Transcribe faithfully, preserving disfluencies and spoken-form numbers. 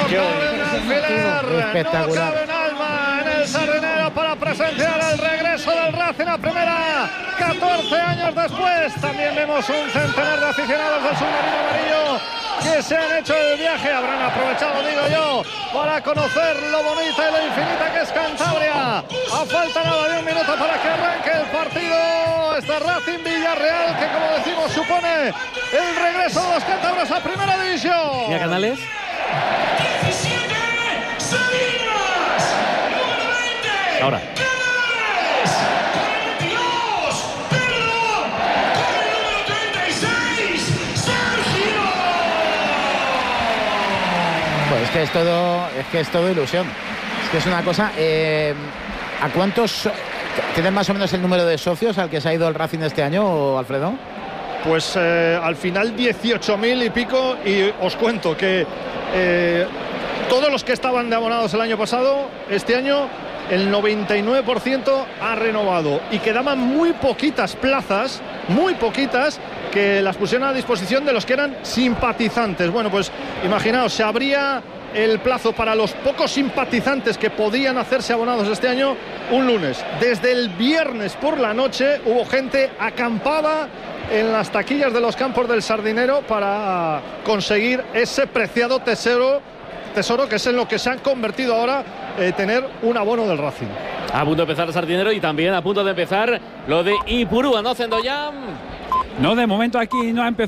Espectacular. No cabe un alma en el Sardinero para presenciar el regreso del Racing a primera. catorce años después, también vemos un centenar de aficionados del submarino amarillo que se han hecho el viaje, habrán aprovechado, digo yo, para conocer lo bonita y lo infinita que es Cantabria. A falta nada de un minuto para que arranque el partido. Este Racing Villarreal, que como decimos supone el regreso de los cántabros a primera división. ¿Y a Canales? Ahora. Pues es que es todo, es que es todo ilusión. Es que es una cosa. Eh, ¿A cuántos tienen más o menos el número de socios al que se ha ido el Racing este año, Alfredo? Pues eh, al final dieciocho mil y pico, y os cuento que eh, todos los que estaban de abonados el año pasado, este año el noventa y nueve por ciento ha renovado y quedaban muy poquitas plazas, muy poquitas, que las pusieron a disposición de los que eran simpatizantes. Bueno, pues imaginaos, se abría el plazo para los pocos simpatizantes que podían hacerse abonados este año un lunes. Desde el viernes por la noche hubo gente acampada en las taquillas de los campos del Sardinero para conseguir ese preciado tesoro, tesoro que es en lo que se han convertido ahora, eh, tener un abono del Racing. A punto de empezar el Sardinero y también a punto de empezar lo de Ipurúa, ¿no, Zendoyan? No, de momento aquí no ha empezado.